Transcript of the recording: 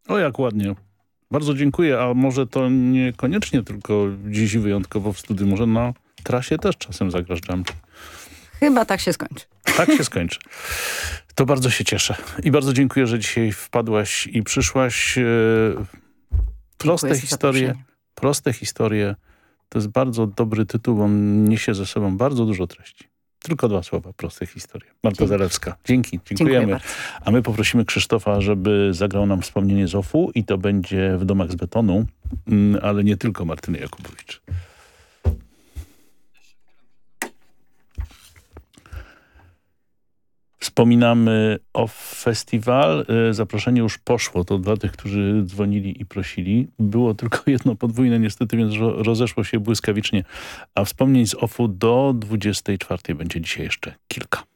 O, jak ładnie. Bardzo dziękuję, a może to niekoniecznie tylko dziś wyjątkowo w studiu, może na trasie też czasem zagrasz dżem. Chyba tak się skończy. Tak się skończy. To bardzo się cieszę. I bardzo dziękuję, że dzisiaj wpadłaś i przyszłaś. Proste historie. To jest bardzo dobry tytuł, on niesie ze sobą bardzo dużo treści. Tylko 2 słowa, proste historie. Marta Zalewska. Dziękujemy. A my poprosimy Krzysztofa, żeby zagrał nam wspomnienie z OFU i to będzie w Domach z betonu, ale nie tylko Martyny Jakubowicz. Wspominamy o festiwal. Zaproszenie już poszło. To dla tych, którzy dzwonili i prosili. Było tylko jedno podwójne niestety, więc rozeszło się błyskawicznie. A wspomnień z OFU do 24 będzie dzisiaj jeszcze kilka.